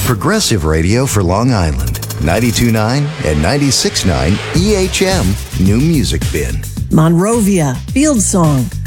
Progressive Radio for Long Island. 92.9 and 96.9 EHM New Music Bin. Monrovia, Field Song.